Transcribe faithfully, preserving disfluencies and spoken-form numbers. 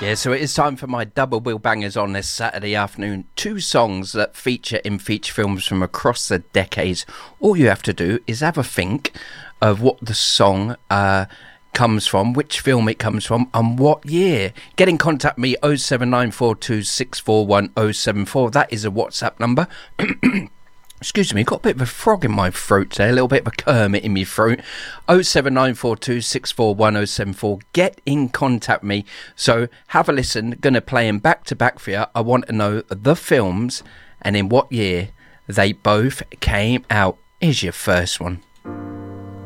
Yeah, so it is time for my double bill bangers on this Saturday afternoon. Two songs that feature in feature films from across the decades. All you have to do is have a think of what the song uh, comes from, which film it comes from, and what year. Get in contact with me, oh seven nine four two six four one oh seven four. That is a WhatsApp number. Excuse me, got a bit of a frog in my throat there, a little bit of a Kermit in my throat. oh seven nine four two six four one oh seven four. Get in contact with me. So have a listen. Going to play them back to back for you. I want to know the films and in what year they both came out. Here's your first one.